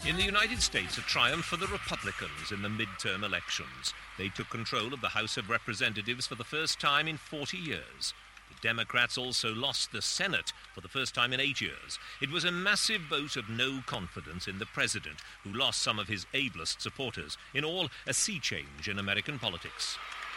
In the United States, a triumph for the Republicans in the midterm elections. They took control of the House of Representatives for the first time in 40 years. The Democrats also lost the Senate for the first time in 8 years. It was a massive vote of no confidence in the president, who lost some of his ablest supporters. In all, a sea change in American politics.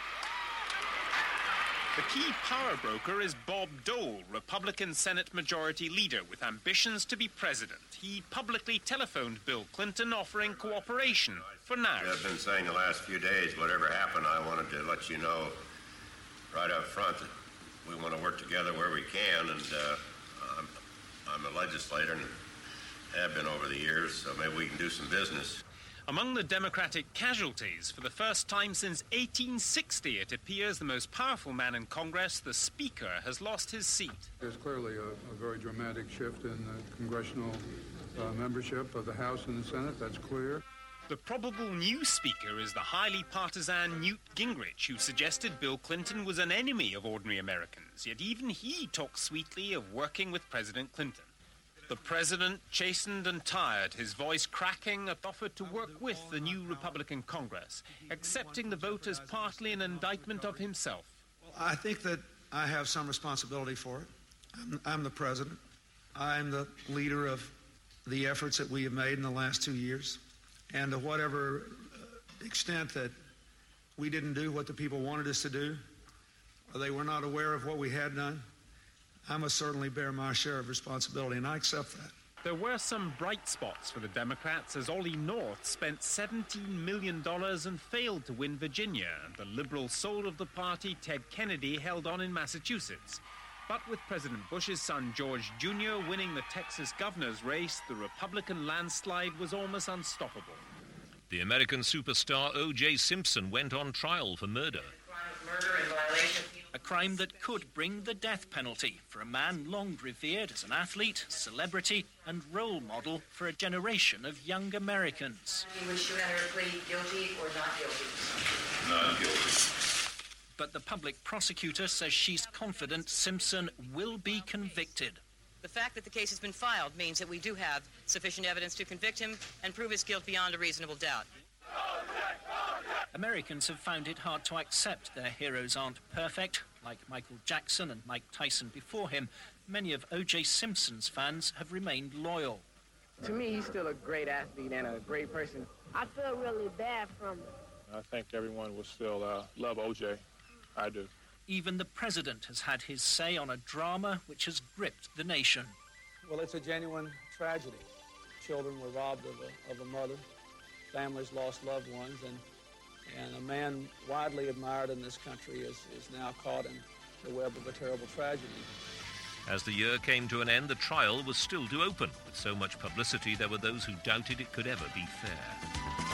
The key power broker is Bob Dole, Republican Senate Majority Leader with ambitions to be president. He publicly telephoned Bill Clinton offering cooperation for now. I've been saying the last few days, whatever happened, I wanted to let you know right up front that we want to work together where we can, and I'm a legislator and have been over the years, so maybe we can do some business. Among the Democratic casualties, for the first time since 1860, it appears the most powerful man in Congress, the Speaker, has lost his seat. There's clearly a very dramatic shift in the congressional membership of the House and the Senate, that's clear. The probable new Speaker is the highly partisan Newt Gingrich, who suggested Bill Clinton was an enemy of ordinary Americans, yet even he talks sweetly of working with President Clinton. The president, chastened and tired, his voice cracking, offered to work with the new Republican Congress, accepting the vote as partly an indictment of himself. I think that I have some responsibility for it. I'm the president. I'm the leader of the efforts that we have made in the last 2 years. And to whatever extent that we didn't do what the people wanted us to do, or they were not aware of what we had done, I must certainly bear my share of responsibility, and I accept that. There were some bright spots for the Democrats as Ollie North spent $17 million and failed to win Virginia, and the liberal soul of the party, Ted Kennedy, held on in Massachusetts. But with President Bush's son, George Jr., winning the Texas governor's race, the Republican landslide was almost unstoppable. The American superstar O.J. Simpson went on trial for murder. A crime that could bring the death penalty for a man long revered as an athlete, celebrity, and role model for a generation of young Americans. You wish you had her plead guilty or not guilty? Not guilty. But the public prosecutor says she's confident Simpson will be convicted. The fact that the case has been filed means that we do have sufficient evidence to convict him and prove his guilt beyond a reasonable doubt. Americans have found it hard to accept their heroes aren't perfect. Like Michael Jackson and Mike Tyson before him, many of O.J. Simpson's fans have remained loyal. To me, he's still a great athlete and a great person. I feel really bad from it. I think everyone will still love O.J. I do. Even the president has had his say on a drama which has gripped the nation. Well, it's a genuine tragedy. Children were robbed of a mother. Families lost loved ones, and a man widely admired in this country is now caught in the web of a terrible tragedy. As the year came to an end, the trial was still to open. With so much publicity, there were those who doubted it could ever be fair.